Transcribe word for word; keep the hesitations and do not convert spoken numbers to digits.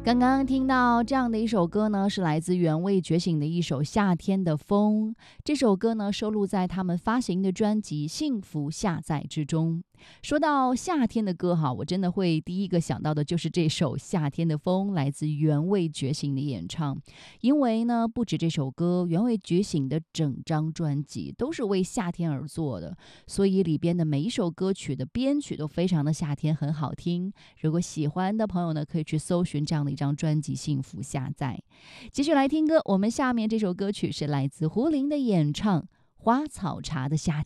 刚刚听到这样的一首歌呢，是来自原味觉醒的一首《夏天的风》。这首歌呢，收录在他们发行的专辑《幸福下载》之中。说到夏天的歌哈，我真的会第一个想到的就是这首《夏天的风》，来自原味觉醒的演唱。因为呢，不止这首歌，原味觉醒的整张专辑都是为夏天而做的，所以里边的每一首歌曲的编曲都非常的夏天，很好听。如果喜欢的朋友呢，可以去搜寻这样的一张专辑《幸福下载》。继续来听歌，我们下面这首歌曲是来自胡林的演唱《花草茶的夏天》。